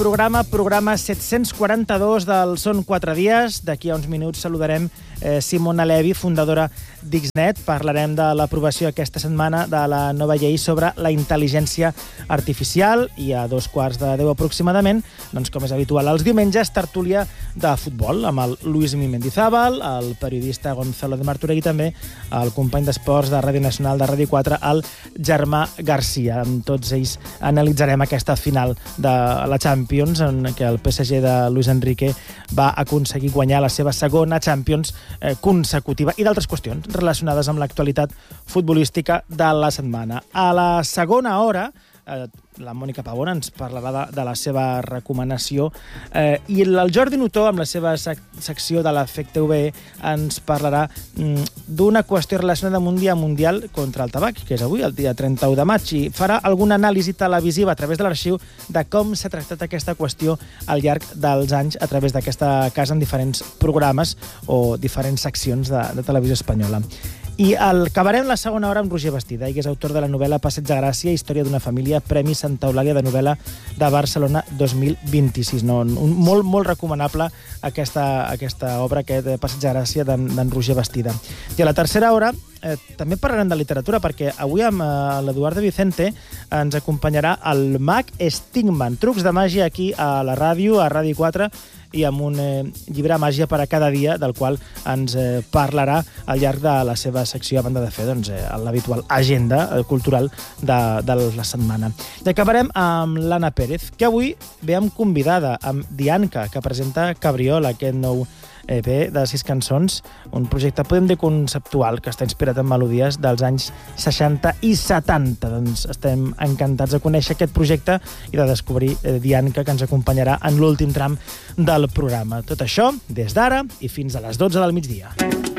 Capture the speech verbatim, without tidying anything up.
programa, programa set-cents quaranta-dos del Són quatre dies. D'aquí a uns minuts saludarem eh, Simona Levi, fundadora d'Xnet. Parlarem de l'aprovació aquesta setmana de la nova llei sobre la intel·ligència artificial i a dos quarts de deu aproximadament, doncs com és habitual els diumenges, tertúlia de futbol amb el Luis Mi Mendizábal, el periodista Gonzalo de Martorell i també el company d'esports de Ràdio Nacional de Ràdio quatre, el Germà Garcia. Amb tots ells analitzarem aquesta final de la Champions, en què el P S G de Luis Enrique va aconseguir guanyar la seva segona Champions eh, consecutiva i d'altres qüestions relacionades amb l'actualitat futbolística de la setmana. A la segona hora, eh, la Mònica Pavona ens parlarà de, de la seva recomanació eh, i el Jordi Nutó, amb la seva sec secció de l'Efecte U V E, ens parlarà mm, d'una qüestió relacionada amb un dia mundial contra el tabac, que és avui, el dia trenta-u de maig, i farà alguna anàlisi televisiva a través de l'arxiu de com s'ha tractat aquesta qüestió al llarg dels anys a través d'aquesta casa en diferents programes o diferents seccions de, de televisió espanyola. I el acabarem la segona hora amb Roger Bastida, que és autor de la novel·la Passeig de Gràcia, història d'una família, Premi Santa Eulàlia de novel·la de Barcelona dos mil vint-i-sis. No, un, molt, molt recomanable aquesta, aquesta obra, aquest Passeig de Gràcia d'en Roger Bastida. I a la tercera hora eh, també parlarem de literatura, perquè avui amb eh, l'Eduardo Vicente ens acompanyarà el mag Stigman, trucs de màgia aquí a la ràdio, a Ràdio quatre, i amb un eh, llibre màgia per a cada dia, del qual ens eh, parlarà al llarg de la seva secció, a banda de fer doncs, eh, l'habitual agenda eh, cultural de, de la setmana. I acabarem amb l'Anna Pérez, que avui ve amb convidada, amb Dianca, que presenta Cabriola, aquest nou E P de sis cançons, un projecte, podem dir, conceptual, que està inspirat en melodies dels anys seixanta i setanta. Doncs estem encantats de conèixer aquest projecte i de descobrir eh, Dianca, que ens acompanyarà en l'últim tram del programa. Tot això des d'ara i fins a les dotze del migdia.